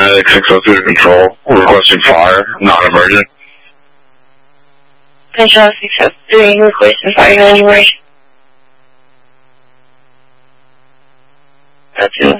Medic 602 to control. Requesting fire, non-emergent. Control 603, requesting fire, non-emergent. That's it.